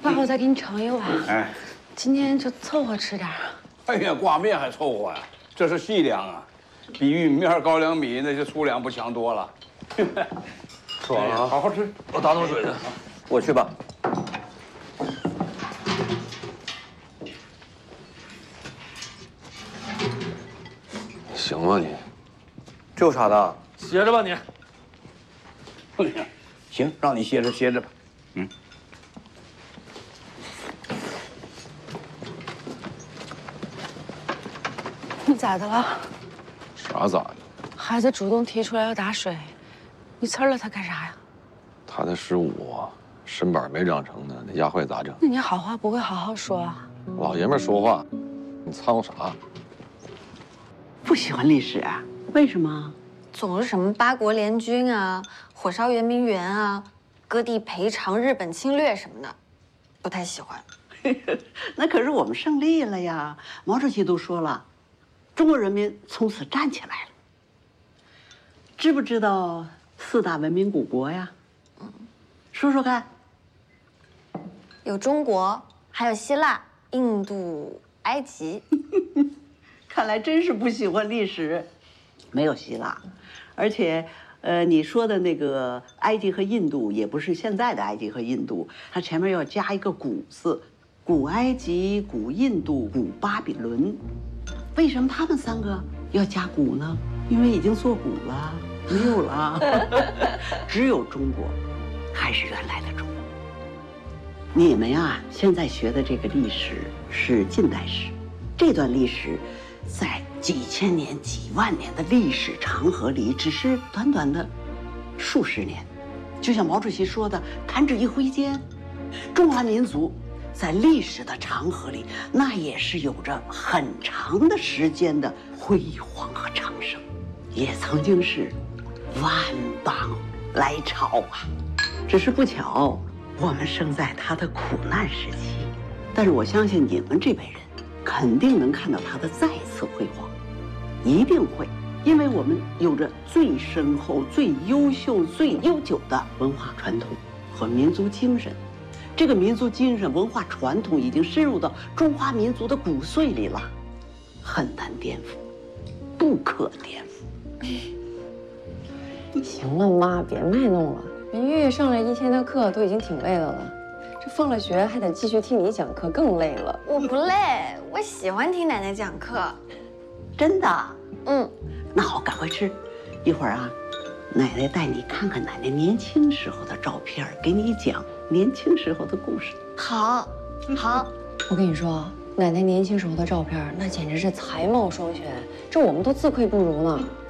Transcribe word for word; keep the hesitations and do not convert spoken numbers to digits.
挂我再给你盛一碗。 哎， 今天就凑合吃点儿。 哎呀，挂面还凑合呀？这是细粮啊，比玉米面、高粱米那些粗粮不强多了。 吃完了啊， 好好吃。 我打桶水去，我去吧。行吗你？这有啥的？歇着吧你。 行，让你歇着歇着吧。嗯。 你咋的了？ 啥咋的？ 孩子主动提出来要打水，你呲了他干啥呀？ 他才十五，身板没长成呢，那压坏咋整？ 那你好话不会好好说啊？ 老爷们说话，你掺和啥？ 不喜欢历史啊？为什么？ 总是什么八国联军啊、火烧圆明园啊、割地赔偿、日本侵略什么的，不太喜欢。 那可是我们胜利了呀！毛主席都说了，中国人民从此站起来了。知不知道四大文明古国呀？嗯，说说看。 有中国，还有希腊、印度、埃及。 看来真是不喜欢历史。没有希腊，而且，呃，你说的那个埃及和印度也不是现在的埃及和印度，它前面要加一个古字，古埃及、古印度、古巴比伦。为什么他们三个要加古呢？因为已经做古了，没有了，只有中国还是原来的中国。你们呀，现在学的这个历史是近代史，这段历史在几千年、几万年的历史长河里，只是短短的数十年。就像毛主席说的“弹指一挥间”，中华民族在历史的长河里，那也是有着很长的时间的辉煌和昌盛，也曾经是万邦来朝啊。只是不巧，我们生在他的苦难时期。但是我相信你们这辈人肯定能看到他的再次辉煌，一定会，因为我们有着最深厚、最优秀、最悠久的文化传统和民族精神。这个民族精神、文化传统已经深入到中华民族的骨髓里了，很难颠覆，不可颠覆。 行了，妈，别卖弄了。人月月上了一天的课都已经挺累的了，这放了学还得继续听你讲课，更累了。 我不累，我喜欢听奶奶讲课。 真的？ 嗯， 那好，赶快吃。一会儿啊，奶奶带你看看奶奶年轻时候的照片，给你讲年轻时候的故事。 好，好。 我跟你说，奶奶年轻时候的照片，那简直是才貌双全，这我们都自愧不如呢。